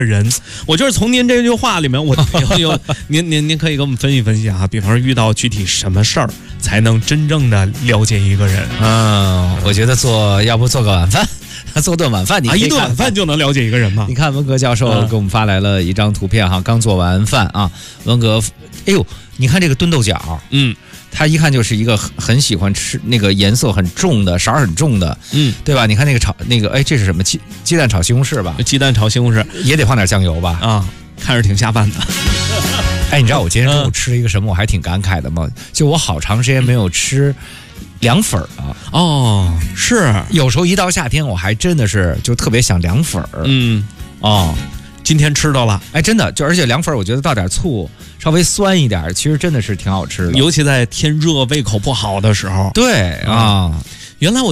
人，我就是从您这句话里面，我您可以给我们分析分析啊，比方说遇到具体什么事儿才能真正的了解一个人？ 我觉得要不做个晚饭，做顿晚饭，你一顿晚饭就能了解一个人吗？ 你看文革教授给我们发来了一张图片哈，刚做完饭啊，文革，哎呦，你看这个炖豆角，他一看就是一个很喜欢吃那个颜色很重的、色很重的，对吧？你看那个炒那个，哎，这是什么？鸡蛋炒西红柿吧？ 鸡蛋炒西红柿也得放点酱油吧？ 啊，看着挺下饭的。 哎，你知道我今天中午吃了一个什么？我还挺感慨的吗？就我好长时间没有吃凉粉了。 哦，是， 有时候一到夏天，我还真的是就特别想凉粉。 今天吃到了， 哎，真的而且凉粉，我觉得倒点醋，稍微酸一点，其实真的是挺好吃的， 尤其在天热、胃口不好的时候。 对啊， 原来我。